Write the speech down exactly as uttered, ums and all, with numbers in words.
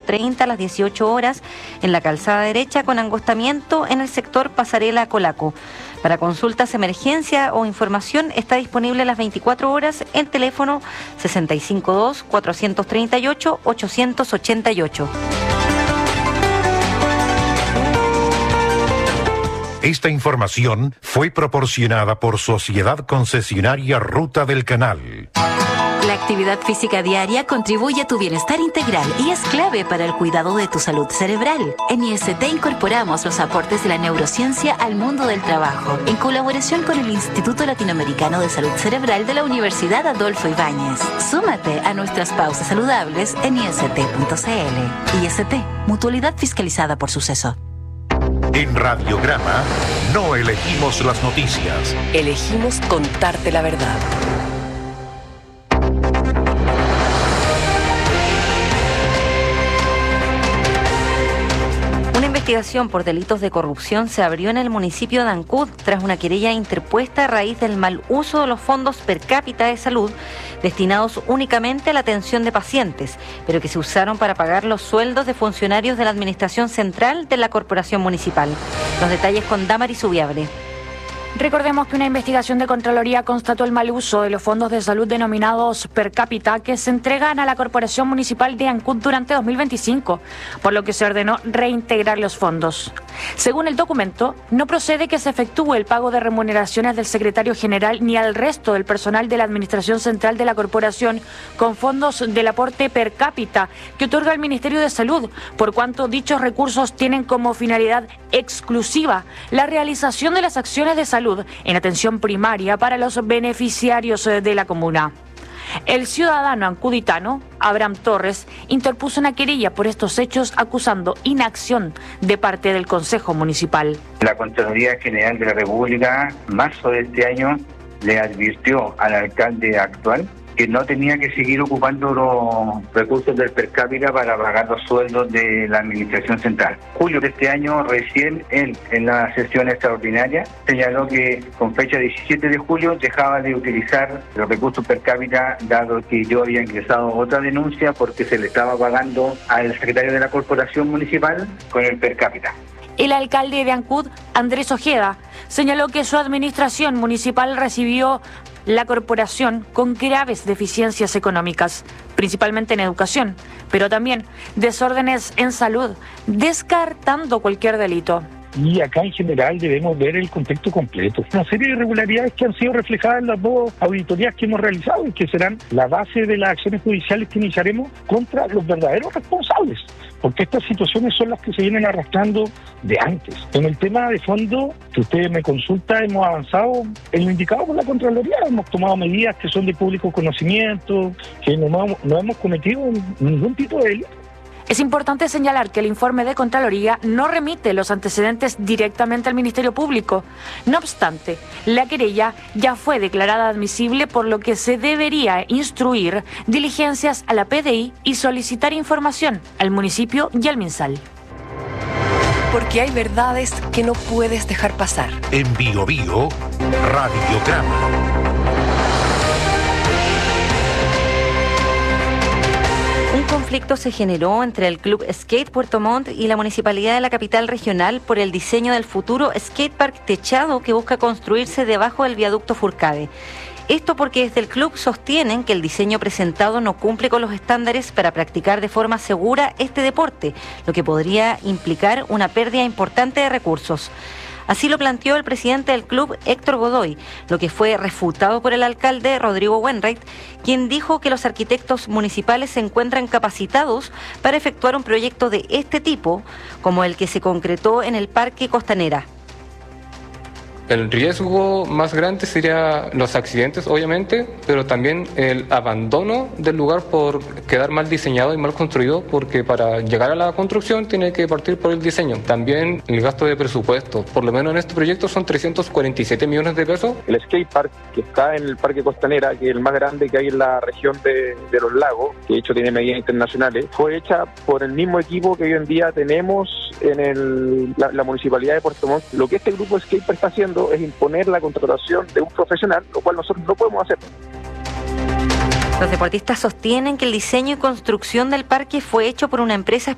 treinta a las dieciocho horas en la calzada derecha con angostamiento en el sector Pasarela Colaco. Para consultas, emergencia o información está disponible las veinticuatro horas el teléfono sesenta y cinco dos, cuatrocientos treinta y ocho, ochocientos ochenta y ocho. Esta información fue proporcionada por Sociedad Concesionaria Ruta del Canal. La actividad física diaria contribuye a tu bienestar integral y es clave para el cuidado de tu salud cerebral. En I S T incorporamos los aportes de la neurociencia al mundo del trabajo, en colaboración con el Instituto Latinoamericano de Salud Cerebral de la Universidad Adolfo Ibáñez. Súmate a nuestras pausas saludables en I S T punto C L. I S T, mutualidad fiscalizada por Suceso. En Radiograma no elegimos las noticias. Elegimos contarte la verdad. Una investigación por delitos de corrupción se abrió en el municipio de Ancud tras una querella interpuesta a raíz del mal uso de los fondos per cápita de salud destinados únicamente a la atención de pacientes, pero que se usaron para pagar los sueldos de funcionarios de la Administración Central de la Corporación Municipal. Los detalles con Damaris Ubiabre. Recordemos que una investigación de Contraloría constató el mal uso de los fondos de salud denominados per cápita que se entregan a la Corporación Municipal de Ancud durante dos mil veinticinco, por lo que se ordenó reintegrar los fondos. Según el documento, no procede que se efectúe el pago de remuneraciones del secretario general ni al resto del personal de la Administración Central de la Corporación con fondos del aporte per cápita que otorga el Ministerio de Salud, por cuanto dichos recursos tienen como finalidad exclusiva la realización de las acciones de salud en atención primaria para los beneficiarios de la comuna. El ciudadano ancuditano, Abraham Torres, interpuso una querella por estos hechos acusando inacción de parte del Consejo Municipal. La Contraloría General de la República, en marzo de este año, le advirtió al alcalde actual que no tenía que seguir ocupando los recursos del per cápita para pagar los sueldos de la Administración Central. Julio de este año, recién él, en la sesión extraordinaria, señaló que con fecha diecisiete de julio dejaba de utilizar los recursos per cápita, dado que yo había ingresado otra denuncia porque se le estaba pagando al secretario de la Corporación Municipal con el per cápita. El alcalde de Ancud, Andrés Ojeda, señaló que su administración municipal recibió la corporación con graves deficiencias económicas, principalmente en educación, pero también desórdenes en salud, descartando cualquier delito. Y acá en general debemos ver el contexto completo. Una serie de irregularidades que han sido reflejadas en las dos auditorías que hemos realizado y que serán la base de las acciones judiciales que iniciaremos contra los verdaderos responsables, porque estas situaciones son las que se vienen arrastrando de antes. En el tema de fondo que ustedes me consultan, hemos avanzado en lo indicado por la Contraloría, hemos tomado medidas que son de público conocimiento, que no, no hemos cometido ningún tipo de delito. Es importante señalar que el informe de Contraloría no remite los antecedentes directamente al Ministerio Público. No obstante, la querella ya fue declarada admisible, por lo que se debería instruir diligencias a la P D I y solicitar información al municipio y al MinSal. Porque hay verdades que no puedes dejar pasar. En Bio Bio, Radiograma. Un conflicto se generó entre el Club Skate Puerto Montt y la Municipalidad de la capital regional por el diseño del futuro skatepark techado que busca construirse debajo del viaducto Furcade. Esto porque desde el club sostienen que el diseño presentado no cumple con los estándares para practicar de forma segura este deporte, lo que podría implicar una pérdida importante de recursos. Así lo planteó el presidente del club, Héctor Godoy, lo que fue refutado por el alcalde Rodrigo Wainwright, quien dijo que los arquitectos municipales se encuentran capacitados para efectuar un proyecto de este tipo, como el que se concretó en el Parque Costanera. El riesgo más grande sería los accidentes, obviamente, pero también el abandono del lugar por quedar mal diseñado y mal construido, porque para llegar a la construcción tiene que partir por el diseño. También el gasto de presupuesto, por lo menos en este proyecto son trescientos cuarenta y siete millones de pesos. El skatepark que está en el Parque Costanera, que es el más grande que hay en la región de, de los lagos, que de hecho tiene medidas internacionales, fue hecha por el mismo equipo que hoy en día tenemos en el, la, la Municipalidad de Puerto Montt. Lo que este grupo de skatepark está haciendo es imponer la contratación de un profesional, lo cual nosotros no podemos hacer. Los deportistas sostienen que el diseño y construcción del parque fue hecho por una empresa